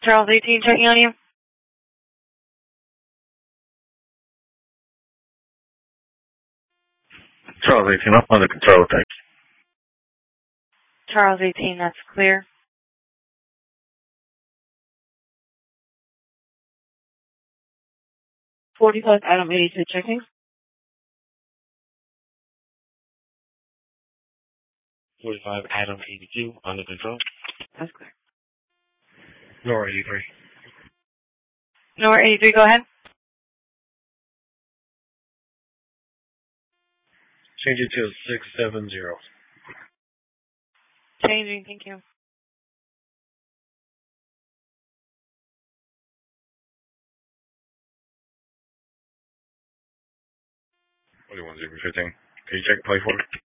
Charles 18 checking on you. Charles 18, I'm under control, thanks. Charles 18, that's clear. Adam 82 checking. 45 Adam 82 under control. That's clear. Nora 83. Nora 83, go ahead. Change it to 670. Changing, thank you. What do you want, 015? Can you check the play for me?